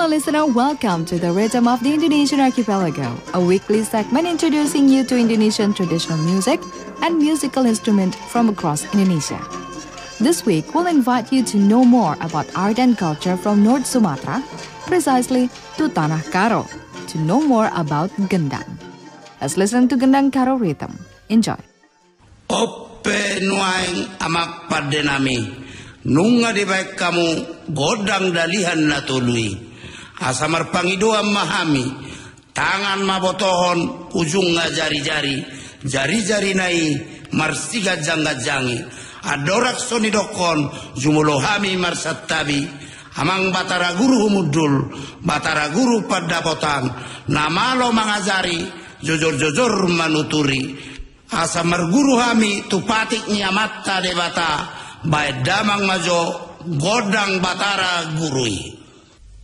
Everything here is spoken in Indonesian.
Hello listener, welcome to the Rhythm of the Indonesian Archipelago, a weekly segment introducing you to Indonesian traditional music and musical instruments from across Indonesia. This week, we'll invite you to know more about art and culture from North Sumatra, precisely to Tanah Karo, to know more about gendang. Let's listen to Gendang Karo rhythm. Enjoy. Ope nuaing amak padenami, nunga di baik kamu godang dalihan natului. Asamar pangidoa mahami, tangan mabotohon ujung jari-jari, jari-jari nai marsiga jangga-jangi. Adorak sonidokon jumulohami marsattabi, amang batara guru humudul, batara guru padapotang, namalo mangazari, jojor-jojor manuturi. Asamar guru hami tupatik nyamatta debata, bae damang majo godang batara gurui.